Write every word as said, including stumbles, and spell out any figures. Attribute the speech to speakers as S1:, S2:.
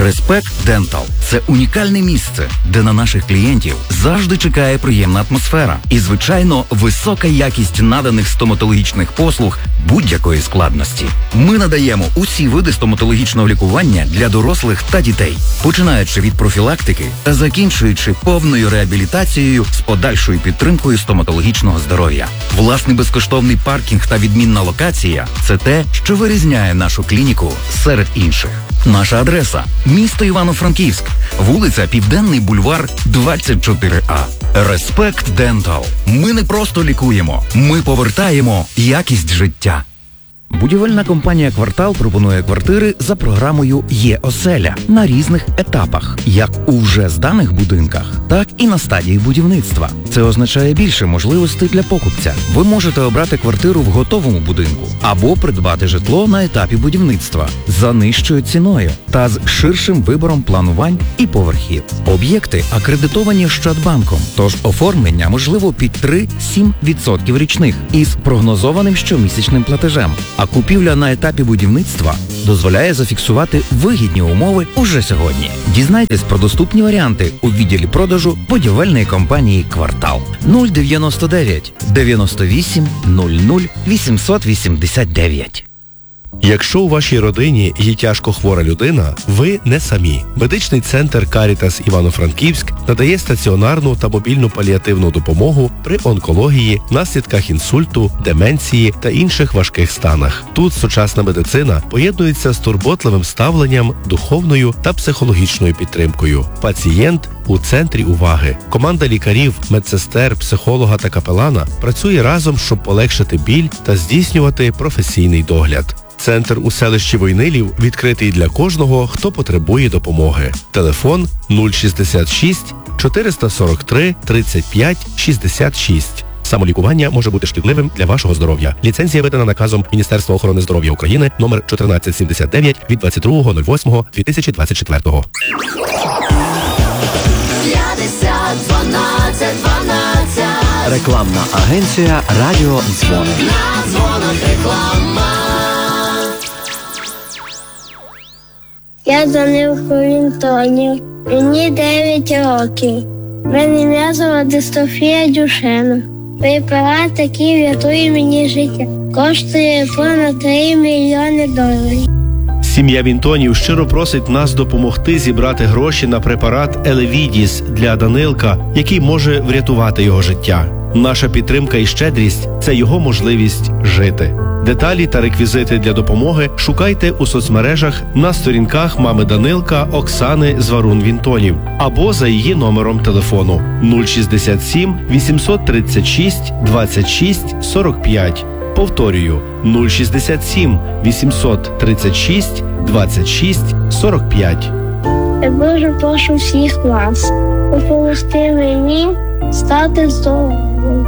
S1: Respect Dental – це унікальне місце, де на наших клієнтів завжди чекає приємна атмосфера і, звичайно, висока якість наданих стоматологічних послуг будь-якої складності. Ми надаємо усі види стоматологічного лікування для дорослих та дітей, починаючи від профілактики та закінчуючи повною реабілітацією з подальшою підтримкою стоматологічного здоров'я. Власний безкоштовний паркінг та відмінна локація – це те, що вирізняє нашу клініку серед інших. Наша адреса – місто Івано-Франківськ, вулиця Південний бульвар, двадцять чотири А. Respect Dental. Ми не просто лікуємо, ми повертаємо якість життя. Будівельна компанія «Квартал» пропонує квартири за програмою «Є-оселя» на різних етапах, як у вже зданих будинках, так і на стадії будівництва. Це означає більше можливостей для покупця. Ви можете обрати квартиру в готовому будинку або придбати житло на етапі будівництва за нижчою ціною та з ширшим вибором планувань і поверхів. Об'єкти акредитовані Ощадбанком, тож оформлення можливо під три-сім відсотків річних із прогнозованим щомісячним платежем. А купівля на етапі будівництва дозволяє зафіксувати вигідні умови уже сьогодні. Дізнайтесь про доступні варіанти у відділі продажу будівельної компанії «Квартал». нуль дев'яносто дев'ять дев'яносто вісім нуль нуль вісімсот вісімдесят дев'ять.
S2: Якщо у вашій родині є тяжко хвора людина, ви не самі. Медичний центр «Карітас» Івано-Франківськ надає стаціонарну та мобільну паліативну допомогу при онкології, наслідках інсульту, деменції та інших важких станах. Тут сучасна медицина поєднується з турботливим ставленням, духовною та психологічною підтримкою. Пацієнт у центрі уваги. Команда лікарів, медсестер, психолога та капелана працює разом, щоб полегшити біль та здійснювати професійний догляд. Центр у селищі Войнилів відкритий для кожного, хто потребує допомоги. Телефон нуль шістдесят шість чотириста сорок три тридцять п'ять шістдесят шість. Самолікування може бути шкідливим для вашого здоров'я. Ліцензія видана наказом Міністерства охорони здоров'я України номер чотирнадцять сімдесят дев'ять від двадцять другого восьмого дві тисячі двадцять четвертого.
S3: п'ятдесят дванадцять дванадцять.
S4: Рекламна агенція «Радіо Дзвони».
S3: На дзвонах реклама.
S5: Я Данилко Вінтонів, мені дев'ять років. Мене ім'я звати Софія Дюшена. Препарат, який рятує мені життя, коштує понад три мільйони доларів.
S2: Сім'я Вінтонів щиро просить нас допомогти зібрати гроші на препарат Елевідіс для Данилка, який може врятувати його життя. Наша підтримка і щедрість – це його можливість жити. Деталі та реквізити для допомоги шукайте у соцмережах на сторінках мами Данилка Оксани Зварун-Вінтонів або за її номером телефону нуль шістдесят сім вісімсот тридцять шість двадцять шість сорок п'ять. Повторюю, нуль шістдесят сім вісімсот тридцять шість двадцять шість сорок п'ять.
S5: Я дуже прошу всіх вас допомогти мені стати здоровим.